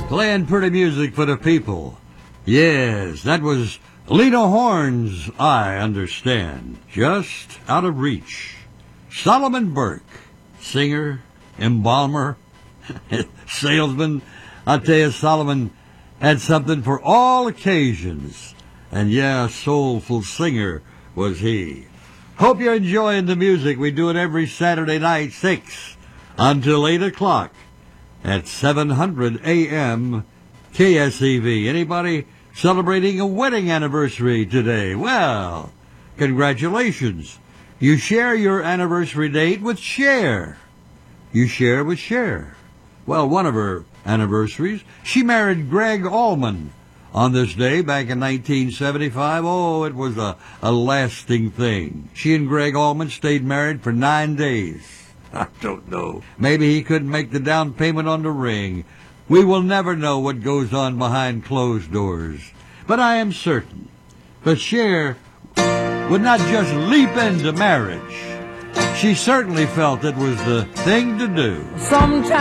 Playing pretty music for the people. Yes, that was Lena Horne's I Understand. Just out of reach. Solomon Burke, singer, embalmer, salesman. I tell you, Solomon had something for all occasions. And yeah, soulful singer was he. Hope you're enjoying the music. We do it every Saturday night, 6 until 8 o'clock at 700 AM KSEV. Anybody celebrating a wedding anniversary today? Well, congratulations. You share your anniversary date with Cher. You share with Cher. Well, one of her anniversaries, she married Greg Allman on this day back in 1975. Oh, it was a lasting thing. She and Greg Allman stayed married for 9 days. I don't know. Maybe he couldn't make the down payment on the ring. We will never know what goes on behind closed doors. But I am certain that Cher would not just leap into marriage. She certainly felt it was the thing to do. Sometimes